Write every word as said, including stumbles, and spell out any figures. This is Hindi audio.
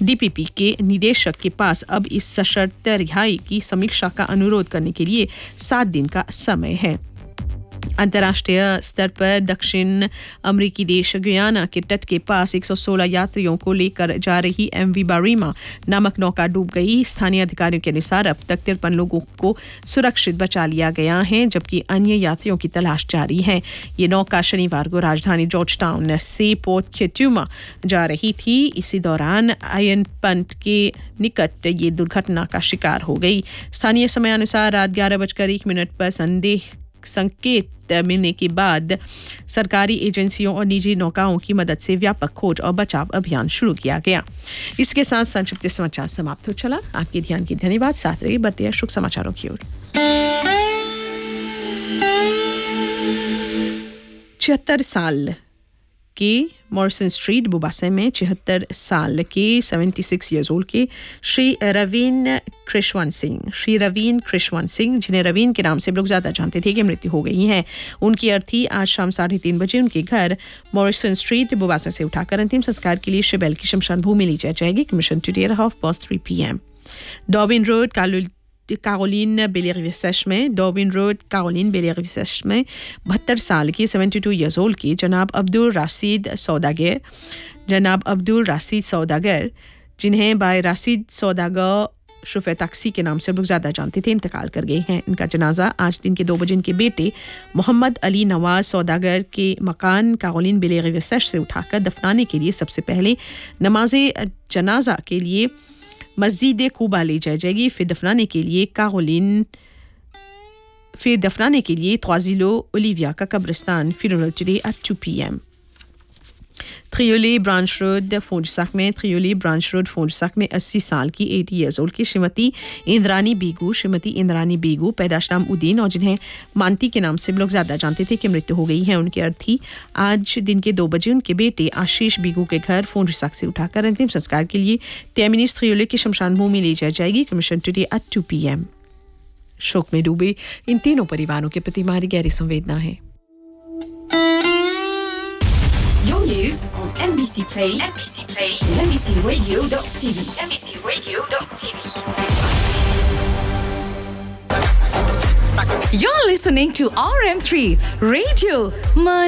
डीपीपी के निदेशक के पास अब इस सशर्त रिहाई की समीक्षा का अनुरोध करने के लिए सात दिन का समय है। अंतर्राष्ट्रीय स्तर पर दक्षिण अमेरिकी देश गुयाना के तट के पास एक सौ सोलह यात्रियों को लेकर जा रही एमवी बारीमा नामक नौका डूब गई। स्थानीय अधिकारियों के अनुसार अब तक तिरपन लोगों को सुरक्षित बचा लिया गया है, जबकि अन्य यात्रियों की तलाश जारी है। ये नौका शनिवार को राजधानी जॉर्ज टाउन से पोर्ट खेट्यूमा जा रही थी। इसी दौरान आयन पंट के निकट ये दुर्घटना का शिकार हो गई। स्थानीय समय अनुसार रात ग्यारह बजकर एक मिनट पर संदेह संकेत मिलने के बाद सरकारी एजेंसियों और निजी नौकाओं की मदद से व्यापक खोज और बचाव अभियान शुरू किया गया। इसके साथ संक्षिप्त समाचार समाप्त हो चला। आपके ध्यान की धन्यवाद। साथ रहिए बढ़ते हैं शुभ समाचारों की ओर। छिहत्तर साल के मॉरिसन स्ट्रीट बुबासे में छिहत्तर साल के छिहत्तर ईयर्स ओल्ड के श्री रवीन कृष्णवंत सिंह श्री रवीन कृष्णवंत सिंह जिन्हें रवीन के नाम से लोग ज़्यादा जानते थे, कि मृत्यु हो गई है। उनकी अर्थी आज शाम साढ़े तीन बजे उनके घर मॉरिसन स्ट्रीट बुबासे से उठाकर अंतिम संस्कार के लिए शिबेल की शमशान भूमि ली जाएगी। Commission today half past three P M Dobbin road कालुल Caroline बेलेरिविसेश में डॉबिन रोड कारोलिन बेलेरिविसेश में बहत्तर साल की बहत्तर ईयर्स ओल्ड की जनाब अब्दुल राशिद सौदागर जनाब अब्दुल राशिद सौदागर जिन्हें बाय राशिद सौदागर शुफ़े टैक्सी के नाम से लोग ज़्यादा जानते थे, इंतकाल कर गए हैं। इनका जनाजा आज दिन के दो बजे इनके बेटे मोहम्मद अली नवाज सौदागर के मकान कारोलिन बेलेरिविसेश से उठाकर दफनाने के लिए सबसे पहले नमाज जनाजा के लिए मस्जिद कुबा ले जाई जाएगी। फिर दफनाने के लिए कारोलिन फिर दफनाने के लिए त्वाजिलो ओलिविया का कब्रिस्तान funeral today at to P M थ्रियोले branch road फोंडसाक में थ्रियोले ब्रांच रोड फोंडसाक में अस्सी साल की अस्सी ईयर्स ओल्ड की श्रीमती इंद्रानी बेगू श्रीमती इंद्रानी बेगू पैदाश नाम उद्दीन और जिन्हें मानती के नाम से लोग ज़्यादा जानते थे, कि मृत्यु हो गई है। उनके अर्थी आज दिन के दो बजे उनके बेटे आशीष बेगू के घर फोंडसाक से उठाकर अंतिम संस्कार के लिए तेमिनिस थ्रियोले की शमशान भूमि ले जाई जाएगी। Commission today at to P M शोक में डूबे इन तीनों परिवारों के प्रति हमारी गहरी संवेदना है। Your news on M B C Play, M B C Play, and M B C Radio dot T V, M B C Radio dot T V. You're listening to R M three Radio Man.